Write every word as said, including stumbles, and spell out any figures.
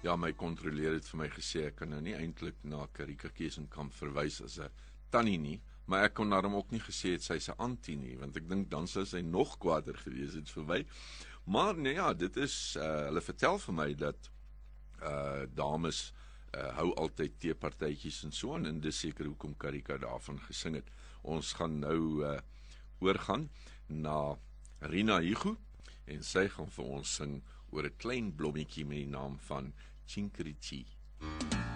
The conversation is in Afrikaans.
ja, my kontroleer het vir my gesê, ek kan nou nie eintlik na Karika Kesenkamp verwys as 'n tannie nie, maar ek kon daarom ook nie gesê het sy's 'n antie nie, want ek dink dan sou sy nog kwaader gewees het vir my. Maar nee ja, dit is, uh, hulle vertel vir my dat uh, dames uh, hou altyd teepartytjies en so aan, en dis seker hoekom Karika daarvan gesing het. Ons gaan nou uh, oorgaan na Rina Hugo, en sy gaan vir ons sing oor 'n klein blommetjie met die naam van Chinkirichi.